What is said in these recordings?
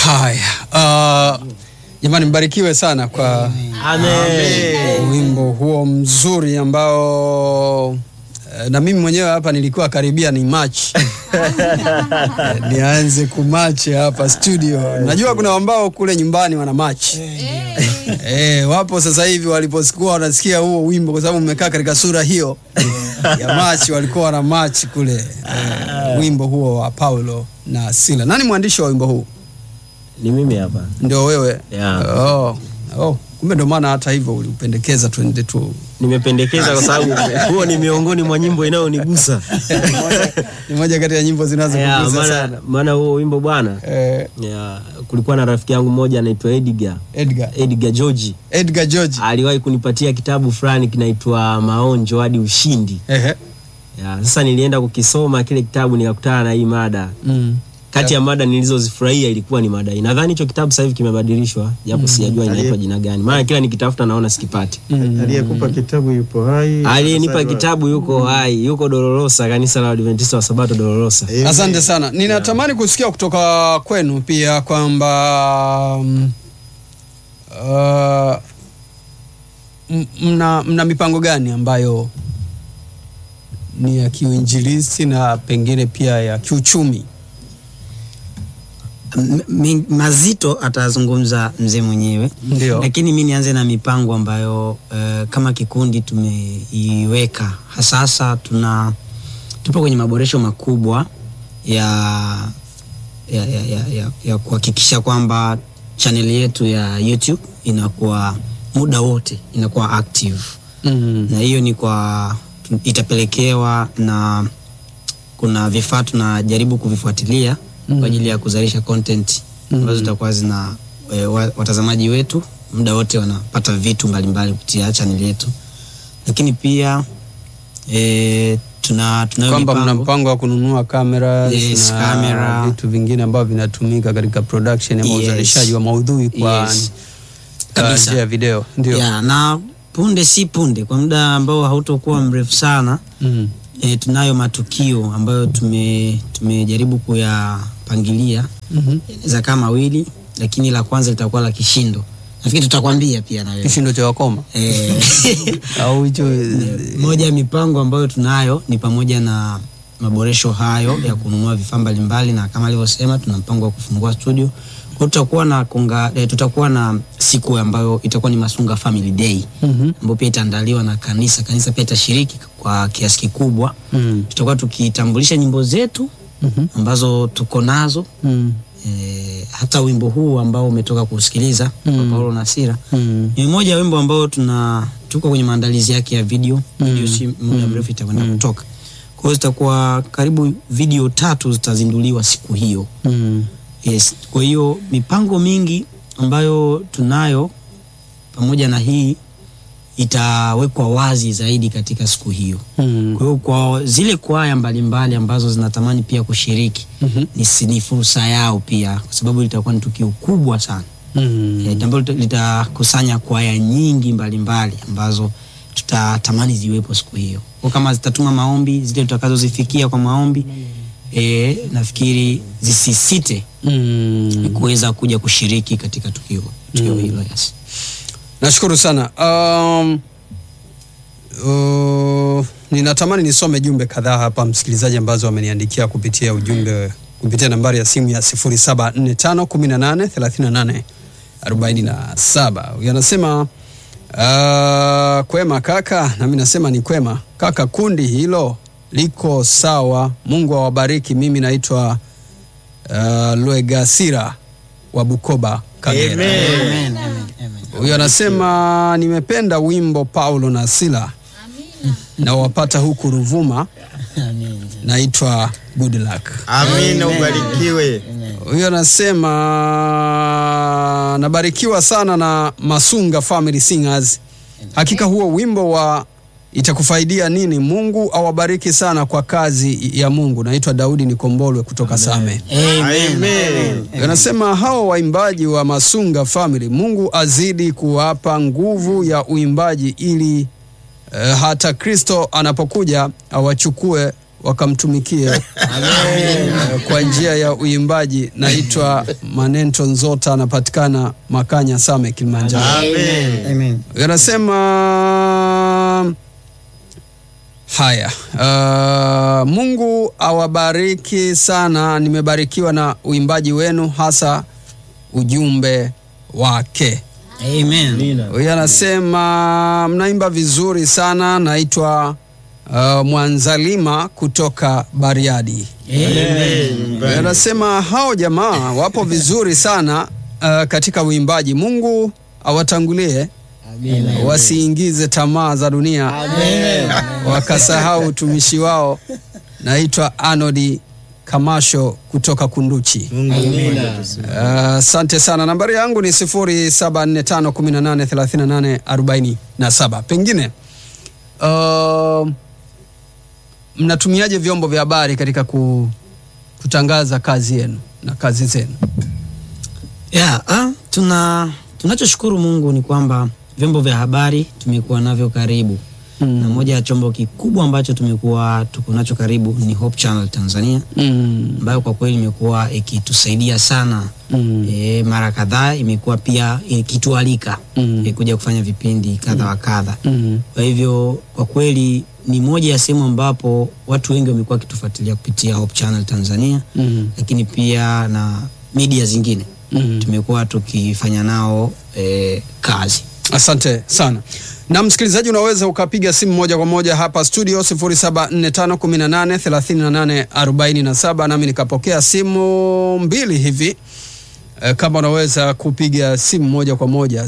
Haya. Jamani, mbarikiwe sana kwa Amen. Wimbo huo mzuri ambao na mimi mwenyewe hapa nilikuwa karibia ni match. Nianze kumatch hapa studio. Najua kuna ambao kule nyumbani wana match. Wapo sasa hivi waliposikia wanasikia huo wimbo kwa sababu mmekaa katika sura hiyo ya match, walikuwa wana match kule. Wimbo huo wa Paulo na Sila. Nani mwandishi wa wimbo huu? Ni mimi hapa. Ndio wewe? Yeah. Kumbe ndio maana hata hivyo ulipendekeza tuende tu. Nimependekeza kwa sababu huo ni miongoni mwa nyimbo inayonigusa. Ni moja kati ya nyimbo zinazokugusa sana. Maana huo wimbo bwana. Kulikuwa na rafiki yangu mmoja anaitwa Edgar George. Edgar George. Aliwahi kunipatia kitabu fulani kinaitwa Maonjo hadi Ushindi. Sasa nilienda kukisoma kile kitabu nikakutana na hii mada. Kati ya mada nilizozifurahia ilikuwa ni mada hii. Nadhani hicho kitabu sasa hivi kimebadilishwa, japo sijajua inaitwa jina gani. Maana kila nikitafuta naona sikipati. Aliyekupa kitabu yupo hai. Aliyenipa kitabu yuko hai, yuko Dolorosa, kanisa la Adventista wa Sabato Dolorosa. Asante sana. Ninatamani kusikia kutoka kwenu pia kwamba mna mipango gani ambayo ni ya kiuinjilisti na pengine pia ya kiuchumi? Mazito atazungumza mzee mwenyewe. Ndiyo. Lakini mimi nianze na mipango ambayo kama kikundi tumeiweka. Sasa tupo kwenye maboresho makubwa ya kuhakikisha kwamba channel yetu ya YouTube inakuwa muda wote inakuwa active. Na hiyo ni itapelekewa na kuna vifaa tunajaribu kuvifuatilia kwa ajili ya kuzalisha content ambazo zitakuwa zina watazamaji wetu muda wote wanapata vitu mbalimbali kupitia channel yetu. Lakini pia tunayo mpango wa kununua kamera na vitu vingine ambavyo vinatumika katika production ya uzalishaji wa maudhui kwa njia ya video. Ndio. Na punde kwa muda ambao hautokuwa mrefu sana tunayo matukio ambayo tumejaribu kuyapangilia. Za kama mawili, lakini la kwanza litakuwa la kishindo. Nafikiri tutakwambia pia na wewe. Kishindo cha wakoma. Au hicho moja ya mipango ambayo tunayo ni pamoja na maboresho hayo ya kununua vifaa mbalimbali, na kama alivyosema tuna mpango wa kufungua studio. Kwa tutakuwa na siku ambayo itakuwa ni Masunga Family Day. Ambapo pia itaandaliwa na kanisa pia itashiriki kwa kiasi kikubwa. Tutakuwa tukitambulisha nyimbo zetu ambazo tuko nazo. Hata wimbo huu ambao umetoka kusikiliza kwa Paulo na Sila ni mmoja ya wimbo ambao tuko kwenye maandalizi yake ya video. Si muda mrefu itakwenda kutoka. Kwa hiyo zitakuwa karibu video 3 zitazinduliwa siku hiyo. Kwa hiyo mipango mingi ambayo tunayo pamoja na hii itawekwa wazi zaidi katika siku hiyo. Kwa hiyo kwa zile kwaya mbalimbali ambazo zinatamani pia kushiriki ni fursa yao pia, kwa sababu litakuwa ni tukio kubwa sana. Ambalo litakusanya kwaya nyingi mbalimbali ambazo tutatamani ziwepo siku hiyo. Kwa kama zitatuma maombi, zile tutakazozifikia kwa maombi, nafikiri zisisite kuweza kuja kushiriki katika tukio hilo. Nashukuru sana. Ninatamani nisome jumbe kadhaa hapa msikilizaji ambazo wameniandikia kupitia nambari ya simu ya 0745183847. Huyu anasema kwema kaka, na mimi nasema ni kwema kaka, kundi hilo liko sawa. Mungu awabariki. Mimi naitwa Luegasira wa Bukoba, Kagera. Amen. Huyo anasema nimependa wimbo Paulo na Sila. Na wapata huku Ruvuma. Naitwa Good Luck. Amen, ubarikiwe. Huyo anasema nabarikiwa sana na Masunga Family Singers. Hakika huo wimbo itakufaidia nini. Mungu awabariki sana kwa kazi ya Mungu. Naitwa Daudi Nikombolwe kutoka Same. Amen. Anasema hao waimbaji wa Masunga Family, Mungu azidi kuwapa nguvu ya uimbaji ili hata Kristo anapokuja awachukue wakamtumikie kwa njia ya uimbaji. Naitwa Manento Nzota, anapatikana Makanya Same, Kilimanjaro. Amen. Amen. Yanasema haya, Mungu awabariki sana, nimebarikiwa na uimbaji wenu, hasa ujumbe wake. Amen. Huyu anasema mnaimba vizuri sana. Naitwa Mwanzalima kutoka Bariadi. Amen. Huyu anasema hao jamaa wapo vizuri sana katika uimbaji. Mungu awatangulie, wasiingize tamaa za dunia, wakasahau utumishi wao. Naitwa Anodi Kamasho kutoka Kunduchi. Asante sana. Nambari yangu ni 0745183847. Pengine mnatumiaje vyombo vya habari katika kutangaza kazi yenu na kazi zenu? Tunachoshukuru Mungu ni kwamba vyombo vya habari tumekuwa navyo karibu. Na moja ya chombo kikubwa ambacho tuko nacho karibu ni Hope Channel Tanzania, ambayo kwa kweli imekuwa ikitusaidia sana. Mara kadhaa imekuwa pia ikitualika kuja kufanya vipindi kadha wa kadha. Kwa hivyo kwa kweli ni moja ya sehemu ambapo watu wengi wamekuwa wakitufuatilia kupitia Hope Channel Tanzania, lakini pia na media zingine tumekuwa tukifanya nao kazi. Asante sana. Na msikilizaji, unaweza ukapiga simu moja kwa moja hapa studio 0745183847, nami nikapokea simu mbili hivi. Kama unaweza kupiga simu moja kwa moja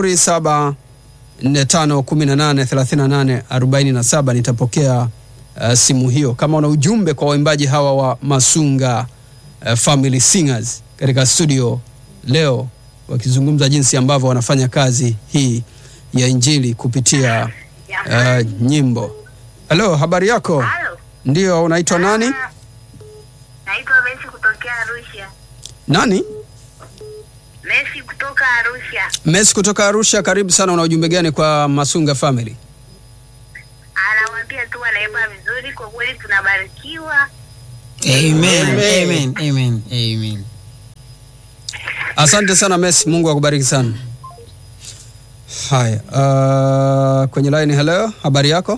0745183847, nitapokea simu hiyo. Kama una ujumbe kwa waimbaji hawa wa Masunga Family Singers katika studio leo, wakizungumza jinsi ambavyo wanafanya kazi hii ya injili kupitia nyimbo. Hello, habari yako? Halo. Ndio, unaitwa nani? Naitwa Messi kutoka Arusha. Nani? Messi kutoka Arusha. Messi kutoka Arusha, karibu sana. Una ujumbe gani kwa Masunga Family? Anawaambia tu wanaimba vizuri, kwa kweli tunabarikiwa. Amen. Amen. Amen. Amen. Asante sana Messi, Mungu akubariki sana. Haya, kwenye line. Hello, habari yako?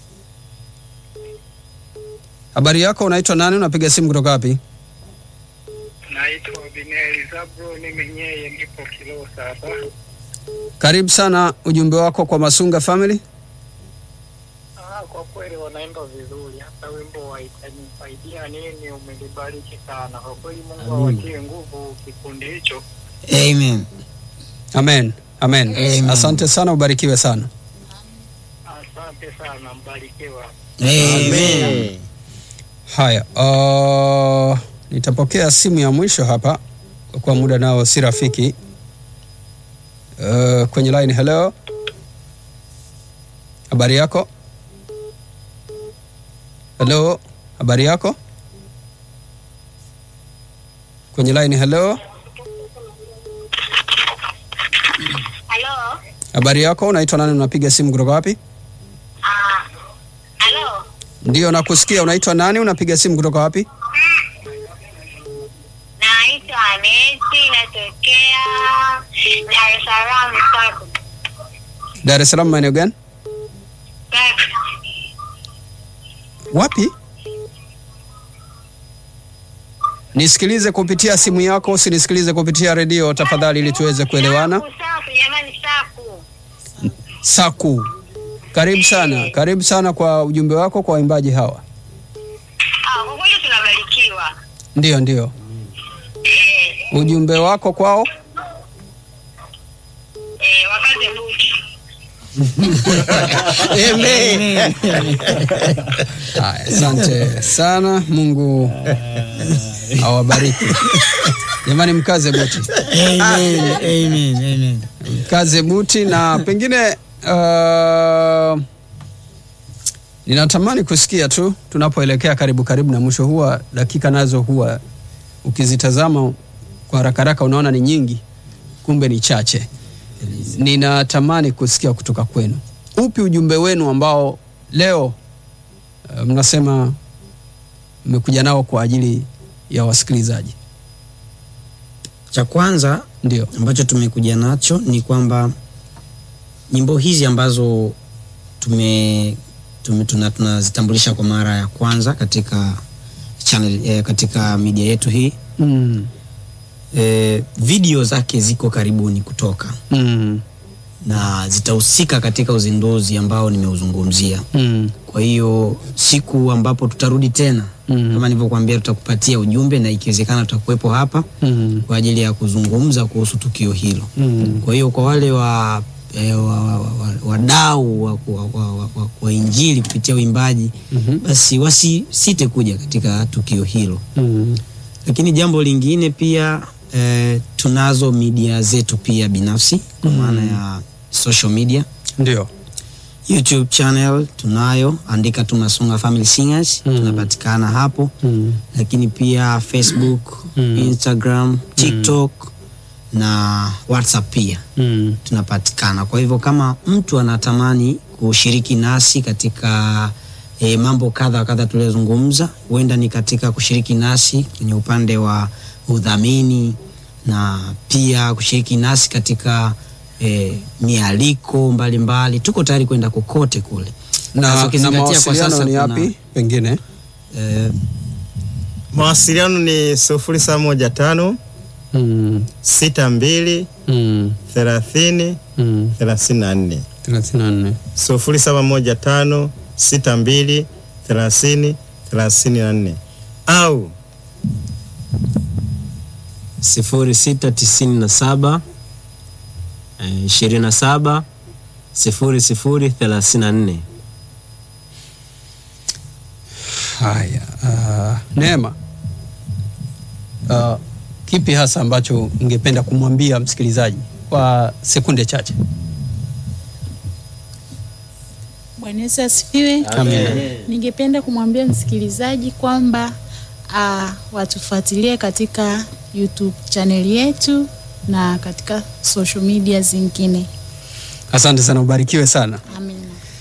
Habari yako, unaitwa nani? Unapiga simu kutoka wapi? Naitwa Bineli Zabro, ni mwenyewe nipo Kilosa hapa. Karibu sana, ujumbe wako kwa Masunga Family. Kwa kweli wanaimba vizuri, hata wimbo wa Itanifaidia Nini umenibariki sana. Kwa kweli Mungu awatie nguvu kikundi hicho. Amen. Amen. Amen. Amen. Asante sana, ubarikiwe sana. Asante sana, mbarikiwa. Amen. Haya, nitapokea simu ya mwisho hapa kwa muda nao si rafiki. Kwenye line. Hello, habari yako? Hello, habari yako? Kwenye line. Hello, Halo. habari yako? Unaitwa nani? Unapiga simu kutoka wapi? Halo. Ndio, nakusikia. Unaitwa nani? Unapiga simu kutoka wapi? Naitwa Messi, natokea Dar es Salaam Saku. Dar es Salaam, maeneo gani? Wapi? Nisikilize kupitia simu yako, usinisikilize kupitia redio tafadhali, ili tuweze kuelewana. Saku, jamani, Saku. Saku. Karibu sana. Karibu sana kwa ujumbe wako kwa waimbaji hawa. Kwa kweli tunabarikiwa. Ndio. Ujumbe wako kwao? Wakaze buti. Amen. Asante sana, Mungu awabariki. Jamani, mkaze buti. Amen. Amen. Amen. Mkaze buti. Na pengine ninatamani kusikia tu tunapoelekea karibu na mwisho, huwa dakika nazo huwa ukizitazama kwa haraka unaona ni nyingi, kumbe ni chache. Ninatamani kusikia kutoka kwenu, upi ujumbe wenu ambao leo mnasema mmekuja nao kwa ajili ya wasikilizaji? Cha kwanza Ndio. ambacho tumekuja nacho ni kwamba nyimbo hizi ambazo tunazitambulisha kwa mara ya kwanza katika channel katika media yetu hii video zake ziko karibuni kutoka na zitahusika katika uzinduzi ambao nimeuzungumzia. Kwa hiyo siku ambapo tutarudi tena kama nilivyokuambia, tutakupatia ujumbe na ikiwezekana tutakuwepo hapa kwa ajili ya kuzungumza kuhusu tukio hilo. Kwa hiyo kwa wale wadau wa injili kupitia uimbaji, basi wasisite kuja katika tukio hilo. Lakini jambo lingine pia, tunazo media zetu pia binafsi kwa maana ya social media. Ndio. YouTube channel tunayo, andika tu Masunga Family Singers, tunapatikana hapo. Lakini pia Facebook, Instagram, TikTok na WhatsApp pia tunapatikana. Kwa hivyo kama mtu anatamani kushiriki nasi katika mambo kadha tuliyozungumza, huenda ni katika kushiriki nasi kwenye upande wa udhamini na pia kushiriki nasi katika mialiko mbalimbali, tuko tayari kwenda kokote kule. Na mawasiliano ni yapi pengine? Mawasiliano ni 0715 62 30 34 0715 62 30 34 au 0697 27 0034. Haya, Neema, kipi hasa ambacho ungependa kumwambia msikilizaji kwa sekunde chache? Bwana Yesu asifiwe. Amen. Ningependa kumwambia msikilizaji kwamba watufuatilie katika YouTube channel yetu na katika social media zingine. Asante sana, ubarikiwe sana. Amen.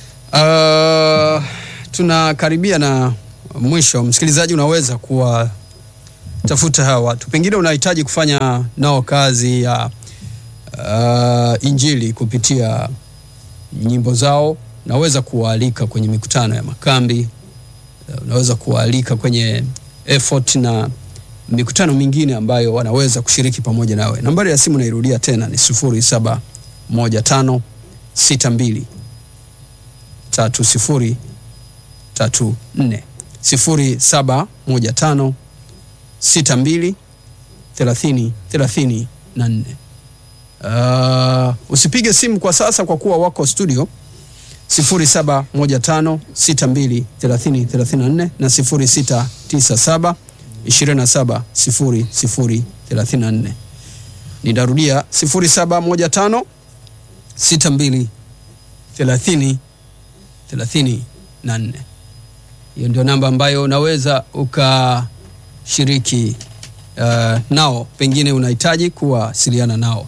Tunakaribia na mwisho. Msikilizaji, unaweza kuwatafuta hawa watu, pengine unahitaji kufanya nao kazi ya injili kupitia nyimbo zao. Unaweza kuwaalika kwenye mikutano ya makambi, unaweza kuwaalika kwenye effort na mikutano mingine ambayo wanaweza kushiriki pamoja nawe. Nambari ya simu nairudia tena ni 0715 62 30 34 0715 62 30 34. Usipige simu kwa sasa kwa kuwa wako studio. 0715 62 30 34 na 0697 27 00 34. Nitarudia 0715 62 30 34. Hiyo ndio namba ambayo unaweza ukashiriki nao, pengine unahitaji kuwasiliana nao.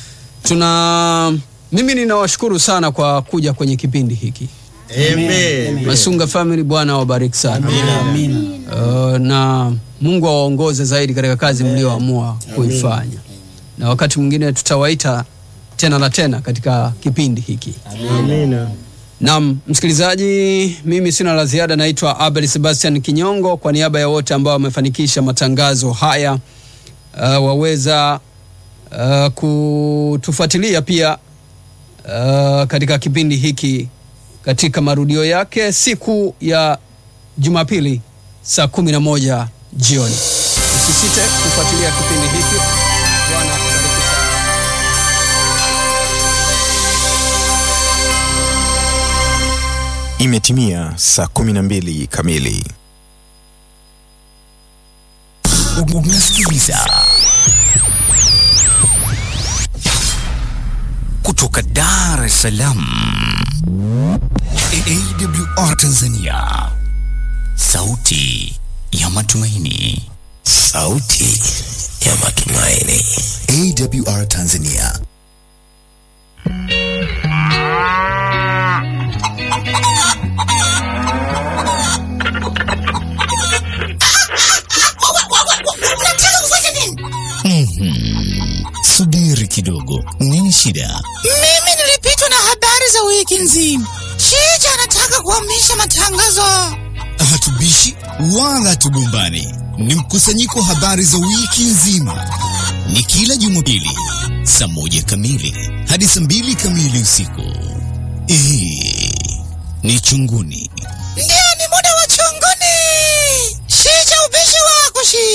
Mimi ninawashukuru sana kwa kuja kwenye kipindi hiki. Amen. Masunga Family, Bwana wabariki sana. Amen. Na Mungu awaongoze zaidi katika kazi mlioamua kuifanya. Na wakati mwingine tutawaita tena na tena katika kipindi hiki. Amina. Naam, msikilizaji, mimi sina la ziada. Naitwa Abel Sebastian Kinyongo, kwa niaba ya wote ambao wamefanikisha matangazo haya. Waweza kutufuatilia pia katika kipindi hiki katika marudio yake siku ya Jumapili saa 11 jioni. Usisite kufuatilia kipindi hiki. Bwana akubariki sana. Imetimia saa 12 kamili. Unasikiliza kutoka Dar es Salaam, AWR Tanzania, sauti ya matumaini, sauti ya matumaini, AWR Tanzania. Subiri kidogo, nini shida? Mimi nilipitwa na habari za wiki nzima. Shija anataka kuhamisha matangazo. Hatubishi wala tugombani. Ni mkusanyiko wa habari za wiki nzima. Ni kila Jumapili saa 1 kamili hadi saa 2 kamili usiku. Hii ni Chunguni. Ndio, ni muda wa Chunguni. Shija, ubishi wako Shija.